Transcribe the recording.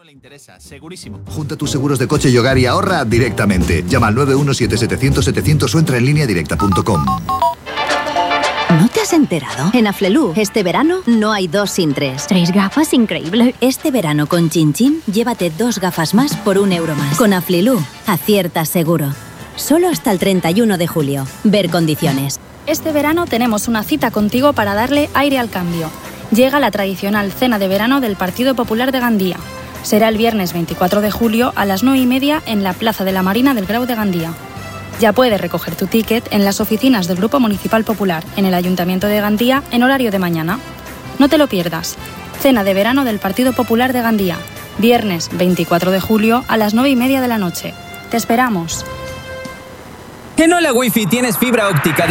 Le interesa, segurísimo. Junta tus seguros de coche y hogar y ahorra directamente. Llama al 917-700-700 o entra en lineadirecta.com. ¿No te has enterado? En Aflelu, este verano no hay 2 sin 3. 3 gafas, increíble. Este verano con Chin Chin, llévate 2 gafas más por €1 más. Con Aflelu, aciertas seguro. Solo hasta el 31 de julio. Ver condiciones. Este verano tenemos una cita contigo para darle aire al cambio. Llega la tradicional cena de verano del Partido Popular de Gandía. Será el viernes 24 de julio a las 9:30 en la Plaza de la Marina del Grau de Gandía. Ya puedes recoger tu ticket en las oficinas del Grupo Municipal Popular en el Ayuntamiento de Gandía en horario de mañana. No te lo pierdas. Cena de verano del Partido Popular de Gandía. Viernes 24 de julio a las 9:30 de la noche. Te esperamos. En Hola Wifi tienes fibra óptica de